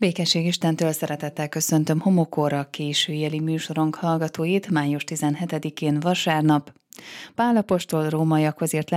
Békesség Istentől szeretettel köszöntöm Homokóra későjeli műsorunk hallgatóit május 17-én vasárnap. Pál apostol rómaiakhoz írt